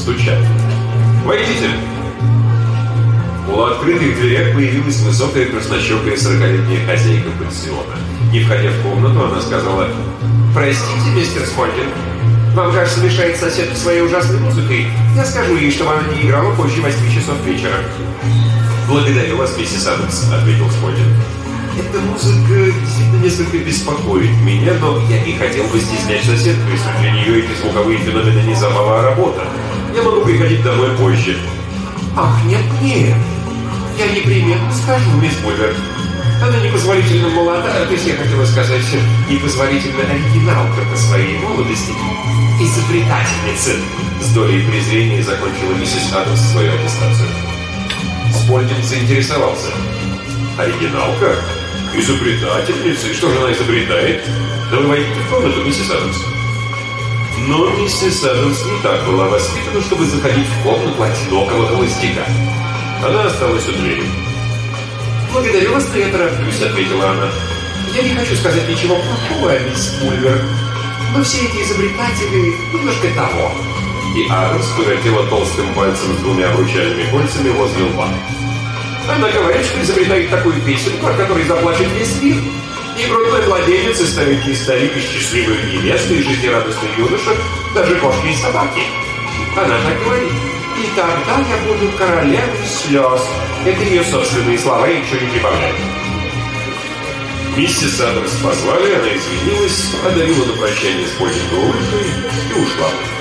постучали. «Войдите!» У открытых дверях появилась высокая краснощекая 40-летняя хозяйка пансиона. Не входя в комнату, она сказала: «Простите, мистер Спольдинг, вам, кажется, мешает соседка своей ужасной музыкой. Я скажу ей, чтобы она не играла позже 8 часов вечера». «Благодарю вас, миссис Адамс», — ответил Спольдинг. «Эта музыка действительно несколько беспокоит меня, но я не хотел бы стеснять соседку, если для нее эти звуковые феномены не забава, а работа. Я могу приходить домой позже». «Ах, нет, я непременно скажу, мисс Бульвер. Она непозволительно молода, то есть я хотела сказать, непозволительно оригиналка по своей молодости. Изобретательница». С долей презрения закончила миссис Адамс свою аттестацию. Спольдинг заинтересовался. «Оригиналка? Изобретательница? И что же она изобретает? Да вы войдите в комнату, миссис Адамс». Но миссис Адамс не так была воспитана, чтобы заходить в комнату одинокого холостяка. Она осталась у двери. «Благодарю вас, но я тороплюсь», — ответила она. «Я не хочу сказать ничего плохого о мисс Бульвер, но все эти изобретатели немножко того». И Адамс повертела толстым пальцем с 2 обручальными кольцами возле лба. «Она говорит, что изобретает такую песенку, от которой заплачет весь мир. И грудной младенец, и старенький старик, и счастливая невеста, и жизнерадостный юноша, даже кошки и собаки. Она так говорит. И тогда я буду королевой слез». Это ее собственные слова, и ничего не прибавляют. Миссис Адамс позвали, она извинилась, одарила на прощание Спольдинга улыбкой и ушла.